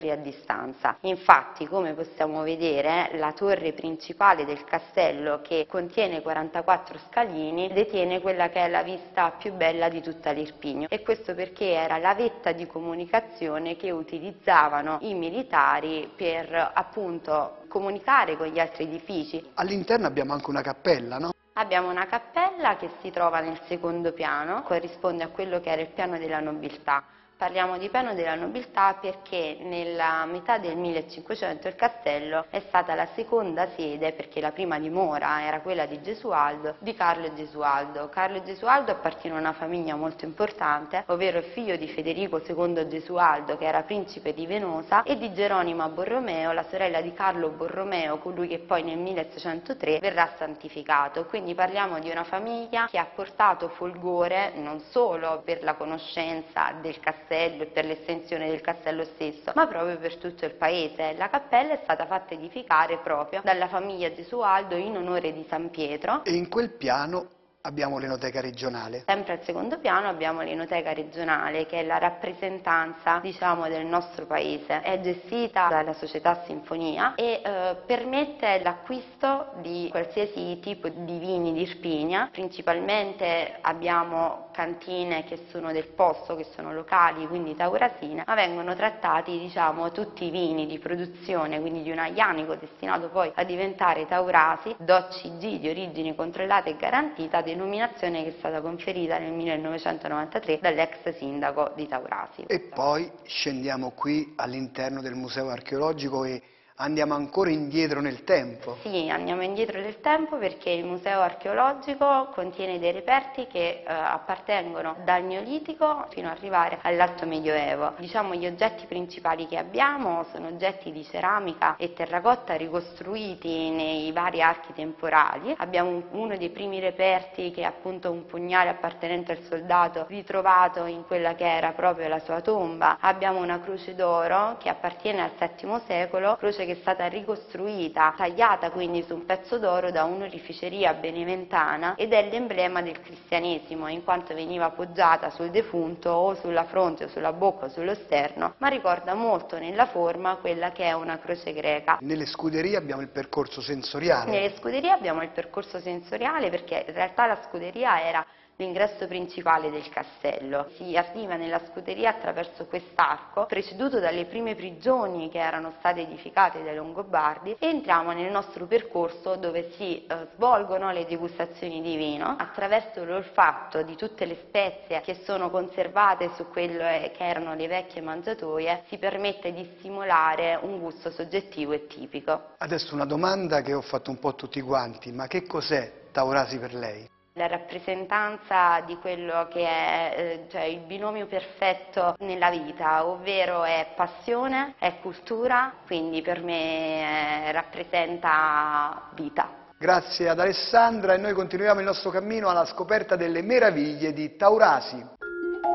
a distanza. Infatti, come possiamo vedere, la torre principale del castello, che contiene 44 scalini, detiene quella che è la vista più bella di tutta l'Irpinio, e questo perché era la vetta di comunicazione che utilizzavano i militari per appunto comunicare con gli altri edifici. All'interno abbiamo anche una cappella, no? Abbiamo una cappella che si trova nel secondo piano, corrisponde a quello che era il piano della nobiltà. Parliamo di piano della nobiltà perché nella metà del 1500 il castello è stata la seconda sede, perché la prima dimora era quella di Gesualdo, di Carlo Gesualdo. Carlo Gesualdo appartiene a una famiglia molto importante, ovvero il figlio di Federico II Gesualdo, che era principe di Venosa, e di Geronima Borromeo, la sorella di Carlo Borromeo, colui che poi nel 1603 verrà santificato. Quindi parliamo di una famiglia che ha portato folgore non solo per la conoscenza del castello e per l'estensione del castello stesso, ma proprio per tutto il paese. La cappella è stata fatta edificare proprio dalla famiglia Gesualdo in onore di San Pietro. E in quel piano abbiamo l'Enoteca regionale. Sempre al secondo piano abbiamo l'Enoteca regionale, che è la rappresentanza, diciamo, del nostro paese. È gestita dalla società Sinfonia e permette l'acquisto di qualsiasi tipo di vini di Irpinia. Principalmente abbiamo cantine che sono del posto, che sono locali, quindi taurasine, ma vengono trattati, diciamo, tutti i vini di produzione, quindi di un aglianico destinato poi a diventare taurasi, DOCG, di origine controllata e garantita, denominazione che è stata conferita nel 1993 dall'ex sindaco di Taurasi. E poi scendiamo qui all'interno del museo archeologico e andiamo ancora indietro nel tempo. Sì, andiamo indietro nel tempo perché il museo archeologico contiene dei reperti che appartengono dal Neolitico fino ad arrivare all'Alto Medioevo. Diciamo, gli oggetti principali che abbiamo sono oggetti di ceramica e terracotta ricostruiti nei vari archi temporali. Abbiamo uno dei primi reperti che è appunto un pugnale appartenente al soldato ritrovato in quella che era proprio la sua tomba. Abbiamo una croce d'oro che appartiene al VII secolo, croce che è stata ricostruita, tagliata quindi su un pezzo d'oro da un'oreficeria beneventana, ed è l'emblema del cristianesimo, in quanto veniva appoggiata sul defunto o sulla fronte o sulla bocca o sullo sterno, ma ricorda molto nella forma quella che è una croce greca. Nelle scuderie abbiamo il percorso sensoriale. Nelle scuderie abbiamo il percorso sensoriale perché in realtà la scuderia era l'ingresso principale del castello. Si arriva nella scuderia attraverso quest'arco, preceduto dalle prime prigioni che erano state edificate dai Longobardi, e entriamo nel nostro percorso dove si svolgono le degustazioni di vino. Attraverso l'olfatto di tutte le spezie che sono conservate su quelle che erano le vecchie mangiatoie, si permette di stimolare un gusto soggettivo e tipico. Adesso una domanda che ho fatto un po' a tutti quanti, ma che cos'è Taurasi per lei? La rappresentanza di quello che è cioè il binomio perfetto nella vita, ovvero è passione, è cultura, quindi per me rappresenta vita. Grazie ad Alessandra e noi continuiamo il nostro cammino alla scoperta delle meraviglie di Taurasi.